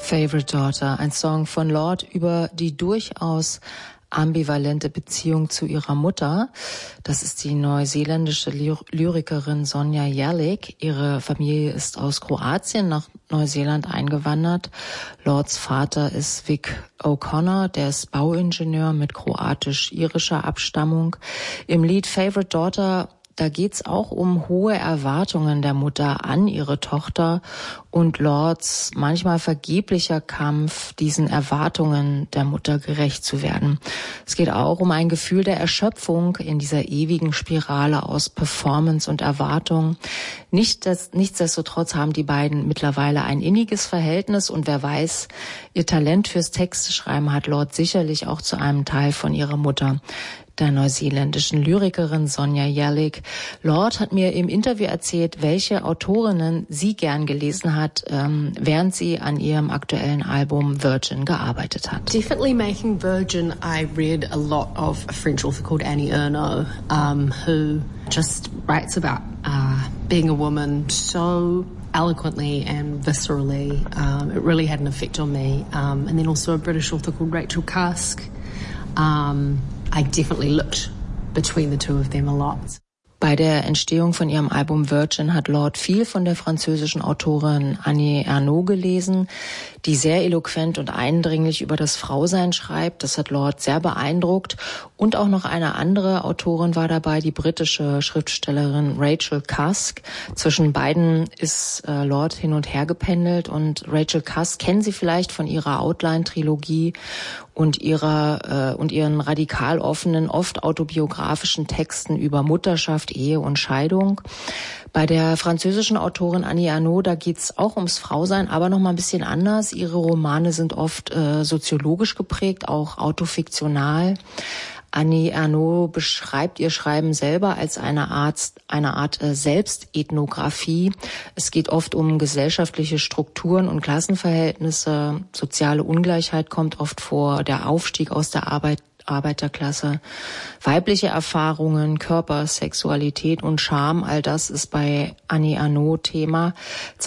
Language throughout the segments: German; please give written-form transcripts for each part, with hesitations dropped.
Favorite Daughter, ein Song von Lorde über die durchaus ambivalente Beziehung zu ihrer Mutter. Das ist die neuseeländische Lyrikerin Sonja Jerlik. Ihre Familie ist aus Kroatien nach Neuseeland eingewandert. Lordes Vater ist Vic O'Connor, der ist Bauingenieur mit kroatisch-irischer Abstammung. Im Lied Favorite Daughter, da geht's auch um hohe Erwartungen der Mutter an ihre Tochter und Lordes manchmal vergeblicher Kampf, diesen Erwartungen der Mutter gerecht zu werden. Es geht auch um ein Gefühl der Erschöpfung in dieser ewigen Spirale aus Performance und Erwartung. Nichtsdestotrotz haben die beiden mittlerweile ein inniges Verhältnis und wer weiß, ihr Talent fürs Texteschreiben hat Lorde sicherlich auch zu einem Teil von ihrer Mutter, der neuseeländischen Lyrikerin Sonja Jerlik. Lorde hat mir im Interview erzählt, welche Autorinnen sie gern gelesen hat, während sie an ihrem aktuellen Album Virgin gearbeitet hat. Definitely making Virgin, I read a lot of a French author called Annie Ernaux, who just writes about being a woman so eloquently and viscerally. It really had an effect on me. And then also a British author called Rachel Cusk. I definitely looked between the two of them a lot. Bei der Entstehung von ihrem Album Virgin hat Lorde viel von der französischen Autorin Annie Ernaux gelesen, die sehr eloquent und eindringlich über das Frausein schreibt. Das hat Lorde sehr beeindruckt. Und auch noch eine andere Autorin war dabei, die britische Schriftstellerin Rachel Cusk. Zwischen beiden ist Lorde hin und her gependelt. Und Rachel Cusk kennen Sie vielleicht von ihrer Outline-Trilogie und ihren radikal offenen, oft autobiografischen Texten über Mutterschaft, Ehe und Scheidung. Bei der französischen Autorin Annie Ernaux, da geht's auch ums Frausein, aber noch mal ein bisschen anders. Ihre Romane sind oft soziologisch geprägt, auch autofiktional. Annie Ernaux beschreibt ihr Schreiben selber als eine Art Selbstethnographie. Es geht oft um gesellschaftliche Strukturen und Klassenverhältnisse. Soziale Ungleichheit kommt oft vor, der Aufstieg aus der Arbeiterklasse, weibliche Erfahrungen, Körper, Sexualität und Scham, all das ist bei Annie Ernaux Thema.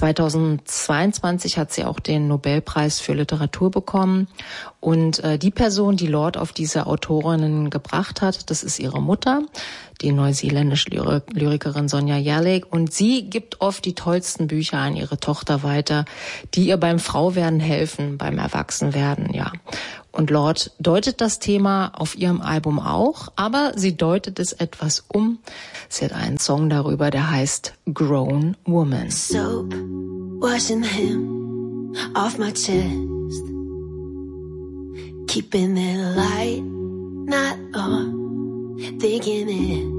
2022 hat sie auch den Nobelpreis für Literatur bekommen und die Person, die Lorde auf diese Autorinnen gebracht hat, das ist ihre Mutter, die neuseeländische Lyrikerin Sonja Jerlik, und sie gibt oft die tollsten Bücher an ihre Tochter weiter, die ihr beim Frauwerden helfen, beim Erwachsenwerden, ja. Und Lorde deutet das Thema auf ihrem Album auch, aber sie deutet es etwas um. Sie hat einen Song darüber, der heißt Grown Woman. Soap, washing him off my chest, keeping it light, not on, thinking it